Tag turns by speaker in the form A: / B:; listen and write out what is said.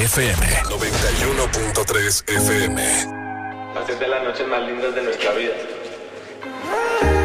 A: FM 91.3 FM.
B: Hacer de las noches más lindas de nuestra vida.